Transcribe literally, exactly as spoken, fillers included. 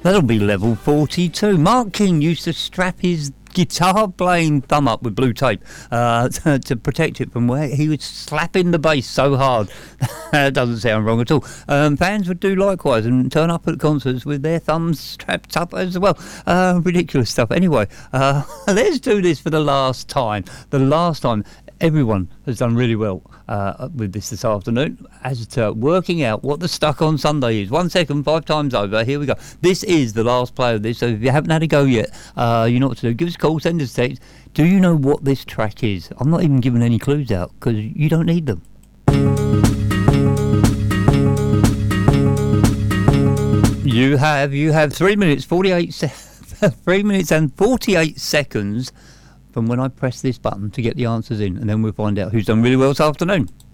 That'll be level forty-two. Mark King used to strap his guitar playing thumb up with blue tape uh, to, to protect it from where he was slapping the bass so hard. That doesn't sound wrong at all. Um, fans would do likewise and turn up at concerts with their thumbs strapped up as well. Uh, ridiculous stuff. Anyway, uh, let's do this for the last time. The last time. Everyone has done really well uh, with this this afternoon as to working out what the Stuck on Sunday is. One second, five times over. Here we go. This is the last play of this, so if you haven't had a go yet, uh, you know what to do. Give us a call, send us a text. Do you know what this track is? I'm not even giving any clues out because you don't need them. You have, you have three minutes, forty-eight se- three minutes and forty-eight seconds from when I press this button to get the answers in, and then we'll find out who's done really well this afternoon.